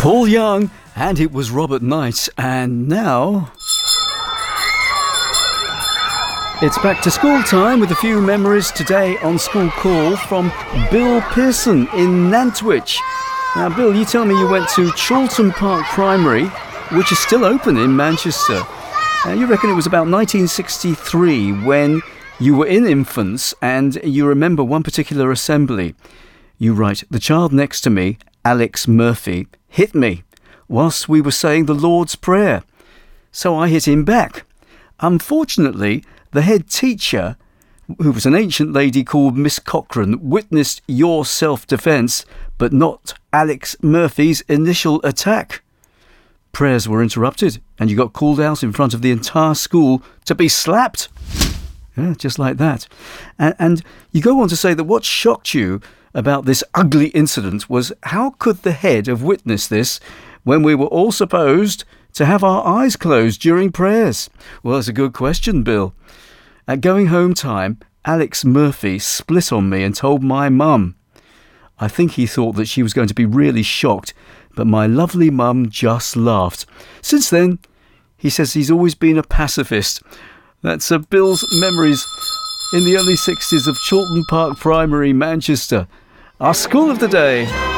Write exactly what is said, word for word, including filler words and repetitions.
Paul Young, and it was Robert Knight, and now it's back to school time with a few memories today on School Call from Bill Pearson in Nantwich. Now, Bill, you tell me you went to Chorlton Park Primary, which is still open in Manchester. Now, you reckon it was about nineteen sixty-three when you were in infants and you remember one particular assembly. You write, the child next to me, Alex Murphy, hit me whilst we were saying the Lord's Prayer. So I hit him back. Unfortunately, the head teacher, who was an ancient lady called Miss Cochrane, witnessed your self-defence, but not Alex Murphy's initial attack. Prayers were interrupted and you got called out in front of the entire school to be slapped. Yeah, just like that. And, and you go on to say that what shocked you about this ugly incident was how could the head have witnessed this when we were all supposed to have our eyes closed during prayers? Well, that's a good question, Bill. At going home time, Alex Murphy split on me and told my mum. I think he thought that she was going to be really shocked, but my lovely mum just laughed. Since then, he says he's always been a pacifist. That's uh, Bill's memories in the early sixties of Chorlton Park Primary, Manchester. Our school of the day.